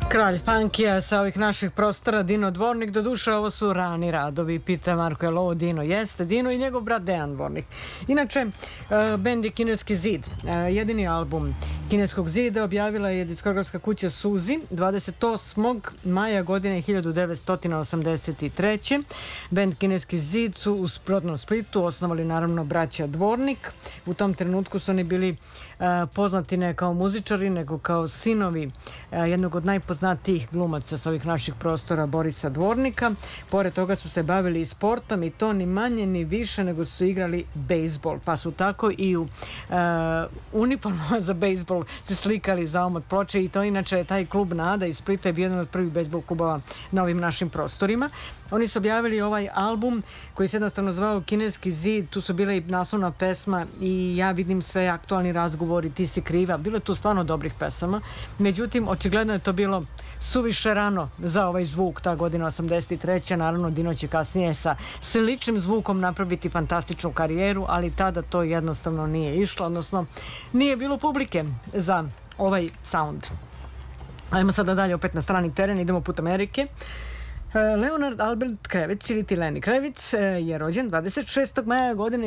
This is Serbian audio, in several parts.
Kralj funkija sa ovih naših prostora, Dino Dvornik. Doduše, ovo su rani radovi. Pita Marko, je li ovo Dino? Jeste Dino i njegov brat Dejan Dvornik. Inače, bend je Kineski zid. Jedini album Kineskog zida objavila je diskografska kuća Suzi 28. maja godine 1983. Bend Kineski zid su u rodnom Splitu osnovali naravno braća Dvornik. U tom trenutku su oni bili poznati ne kao muzičari, nego kao sinovi jednog od najpoznatijih glumaca sa ovih naših prostora, Borisa Dvornika. Pored toga su se bavili i sportom, i to ni manje ni više nego su igrali bejsbol, pa su tako i u uniformama za bejsbol se slikali za omot ploče, i to inače taj klub Nada iz Splita je bio jedan od prvih bejsbol klubova na ovim našim prostorima. Oni su objavili ovaj album koji se jednostavno zvao Kineski zid. Tu su bile i naslovna pesma i Ja vidim sve, Aktualni razgovori, Ti si kriva. Bilo je tu stvarno dobrih pesama. Međutim, očigledno je to bilo suviše rano za ovaj zvuk, ta godina 83. Naravno, Dino će kasnije sa sličnim zvukom napraviti fantastičnu karijeru, ali tada to jednostavno nije išlo, odnosno nije bilo publike za ovaj sound. Ajmo sada dalje opet na strani teren, idemo put Amerike. Leonard Albert Kravitz ili ti Lenny Kravitz je rođen 26. maja godine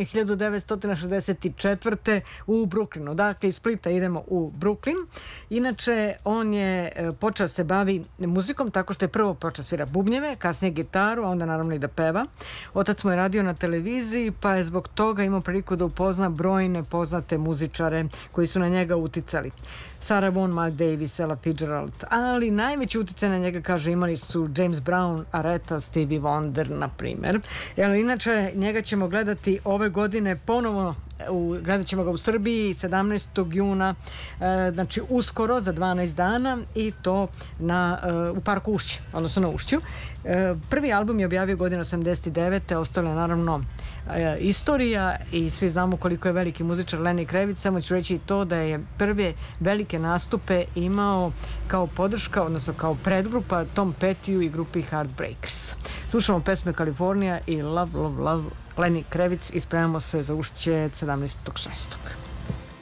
1964. u Brooklynu. Dakle, iz Splita idemo u Brooklyn. Inače, on je počeo se bavi muzikom tako što je prvo počeo svira bubnjeve, kasnije gitaru, a onda naravno i da peva. Otac mu je radio na televiziji, pa je zbog toga imao priliku da upozna brojne poznate muzičare koji su na njega uticali. Sarah Vaughan, Miles Davis, Ella Fitzgerald, ali najveći uticaj na njega, kaže, imali su James Brown, Aretha, Stevie Wonder, na primjer. Inače, njega ćemo gledati ove godine ponovo, gledat ćemo ga u Srbiji 17. juna, znači uskoro, za 12 dana, i to u parku Ušće, odnosno na Ušću. Prvi album je objavio godine 89. Ostalo je naravno istorija i svi znamo koliko je veliki muzičar Lenny Kravitz. Samo ću reći i to da je prve velike nastupe imao kao podrška, odnosno kao predgrupa Tom Petty-u i grupi Heartbreakers. Slušamo pesme Kalifornija i Love, Love, Love, Lenny Kravitz, i spremamo se za Ušće 17.6.